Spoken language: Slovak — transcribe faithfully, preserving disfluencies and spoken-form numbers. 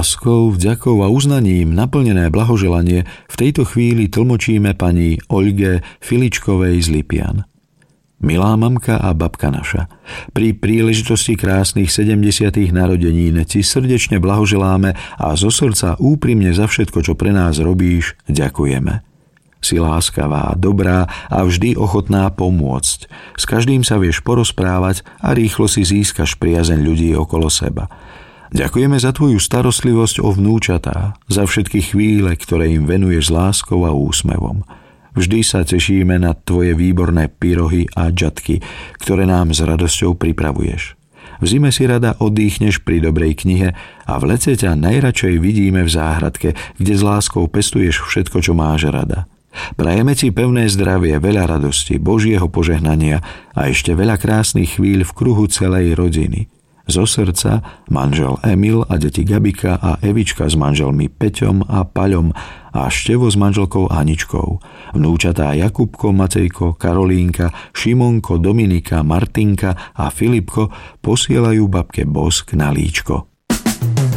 Láskou, vďakou a uznaním naplnené blahoželanie v tejto chvíli tlmočíme pani Oľge Filičkovej z Lipian. Milá mamka a babka naša, pri príležitosti krásnych sedemdesiatych narodenín ti srdečne blahoželáme a zo srdca úprimne za všetko, čo pre nás robíš, ďakujeme. Si láskavá, dobrá a vždy ochotná pomôcť. S každým sa vieš porozprávať a rýchlo si získaš priazeň ľudí okolo seba. Ďakujeme za tvoju starostlivosť o vnúčatá, za všetky chvíle, ktoré im venuješ s láskou a úsmevom. Vždy sa tešíme na tvoje výborné pyrohy a džatky, ktoré nám s radosťou pripravuješ. V zime si rada oddychneš pri dobrej knihe a v lete ťa najradšej vidíme v záhradke, kde s láskou pestuješ všetko, čo máš rada. Prajeme ti pevné zdravie, veľa radosti, Božieho požehnania a ešte veľa krásnych chvíľ v kruhu celej rodiny. Zo srdca manžel Emil a deti Gabika a Evička s manželmi Peťom a Paľom a Števo s manželkou Aničkou. Vnúčatá Jakubko, Matejko, Karolínka, Šimonko, Dominika, Martinka a Filipko posielajú babke bosk na líčko.